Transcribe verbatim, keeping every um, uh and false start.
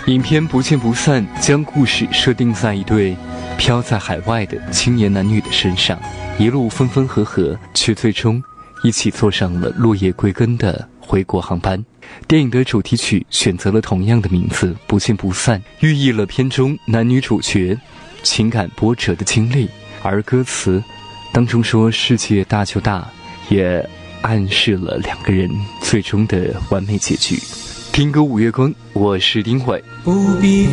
影片不见不散将故事设定在一对飘在海外的青年男女的身上，一路分分合合，却最终一起坐上了落叶归根的回国航班。电影的主题曲选择了同样的名字，不见不散，寓意了片中男女主角情感波折的经历。而歌词当中说世界大就大，也暗示了两个人最终的完美结局。听歌五月光，我是丁伟。 不必